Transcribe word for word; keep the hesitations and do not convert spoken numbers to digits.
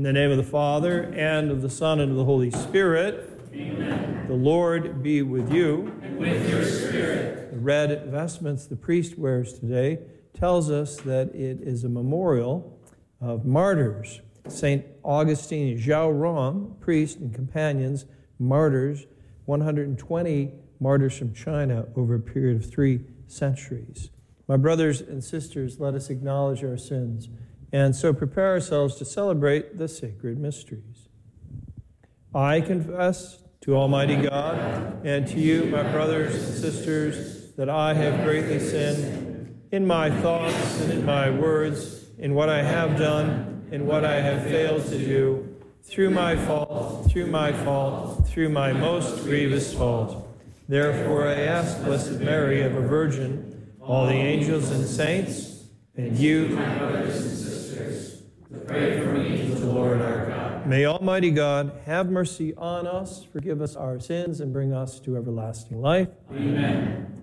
In the name of the Father, and of the Son, and of the Holy Spirit. Amen. The Lord be with you. And with your spirit. The red vestments the priest wears today tells us that it is a memorial of martyrs. Saint Augustine Zhao Rong, priest and companions, martyrs, one hundred twenty martyrs from China over a period of three centuries. My brothers and sisters, let us acknowledge our sins and so prepare ourselves to celebrate the sacred mysteries. I confess to Almighty God and to you, my brothers and sisters, that I have greatly sinned in my thoughts and in my words, in what I have done, in what I have failed to do, through my fault, through my fault, through my most grievous fault. Therefore I ask Blessed Mary, ever Virgin, all the angels and saints, and you, my brothers and sisters, to pray for me to the Lord our God. May Almighty God have mercy on us, forgive us our sins, and bring us to everlasting life. Amen.